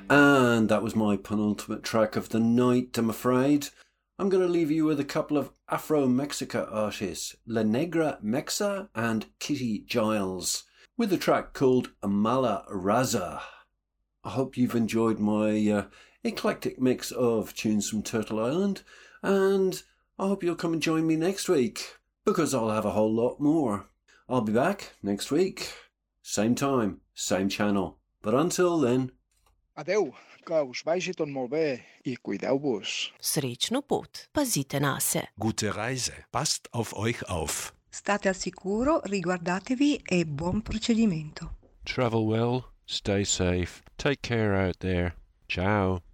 And that was my penultimate track of the night, I'm afraid. I'm going to leave you with a couple of Afro-Mexica artists, La Negra Mexa and Kitty Giles, with a track called Mala Raza. I hope you've enjoyed my eclectic mix of tunes from Turtle Island, and I hope you'll come and join me next week, because I'll have a whole lot more. I'll be back next week, same time, same channel. But until then... Adeu, que us vagi tot molt bé i cuideu-vos. Srečno pot, pazite na se. Gute Reise, passt auf euch auf. State al sicuro, riguardatevi e buon procedimento. Travel well, stay safe, take care out there. Ciao.